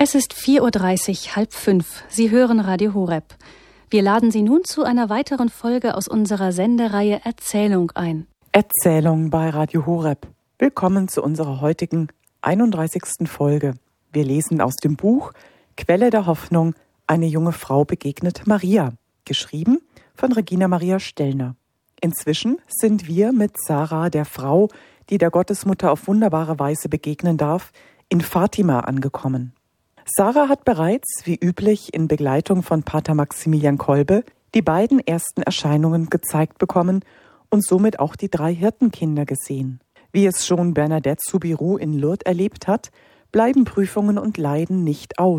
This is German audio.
Es ist 4:30 Uhr, 4:30. Sie hören Radio Horeb. Wir laden Sie nun zu einer weiteren Folge aus unserer Sendereihe Erzählung ein. Erzählung bei Radio Horeb. Willkommen zu unserer heutigen 31. Folge. Wir lesen aus dem Buch Quelle der Hoffnung, eine junge Frau begegnet Maria, geschrieben von Regina Maria Stellner. Inzwischen sind wir mit Sarah, der Frau, die der Gottesmutter auf wunderbare Weise begegnen darf, in Fatima angekommen. Sarah hat bereits, wie üblich in Begleitung von Pater Maximilian Kolbe, die beiden ersten Erscheinungen gezeigt bekommen und somit auch die 3 Hirtenkinder gesehen. Wie es schon Bernadette Soubirous in Lourdes erlebt hat, bleiben Prüfungen und Leiden nicht aus.